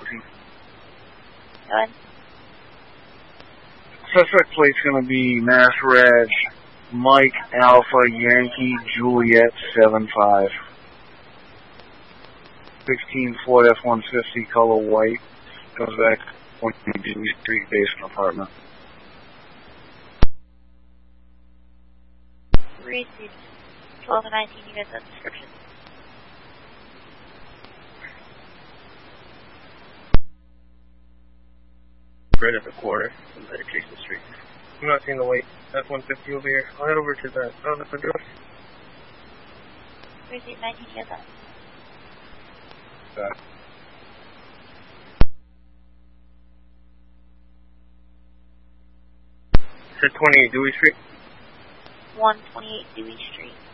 Easy. Go ahead. Suspect plate's going to be Mass Reg Mike Alpha Yankee Juliet 75. 16 Ford F-150, color white. Goes back to 20 Dewey Street, basement apartment. Received. 12 and 19, you guys have description. Right at the corner of the adjacent street. I'm not seeing the white F-150 over here. I'll head over to that address. Received 19, you guys have. Said 28 Dewey Street? 128 Dewey Street.